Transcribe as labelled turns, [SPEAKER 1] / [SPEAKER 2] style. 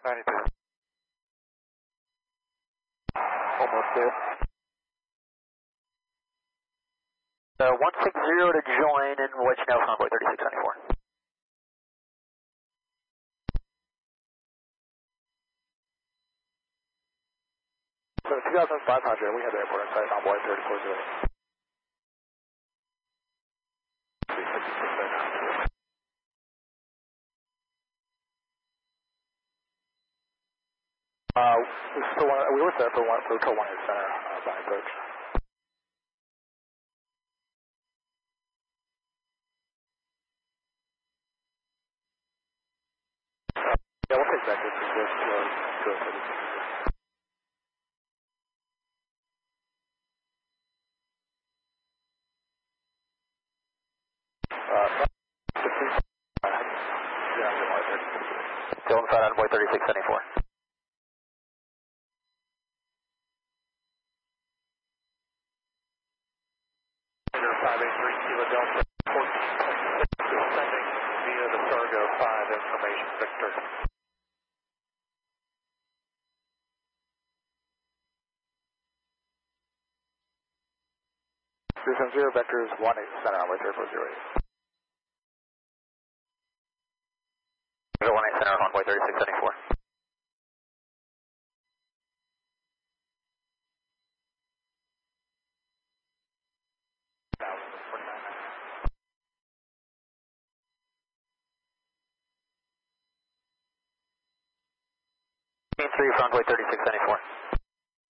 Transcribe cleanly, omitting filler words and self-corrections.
[SPEAKER 1] 92. Almost there. 160 to join and we'll let you know if Convoy 3674. So 2500, we have airport inside Convoy 3408. We were set for Hotel 1 Center by approach. Yeah, we'll take vectors to switch to a city. Still inside Envoy 3674. Descending via the Sargo 5 information Victor. Cruise 0 vectors 18 center on way 3408. 18 center on way 3674. Three runway 3674.